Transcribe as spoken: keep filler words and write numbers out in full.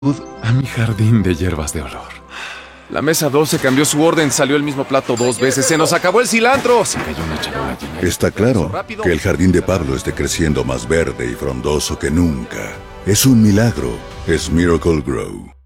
A mi jardín de hierbas de olor. La mesa doce cambió su orden, salió el mismo plato dos veces, se nos acabó el cilantro. Se cayó una charola llena de- Está claro que el jardín de Pablo esté creciendo más verde y frondoso que nunca. Es un milagro. Es Miracle Grow.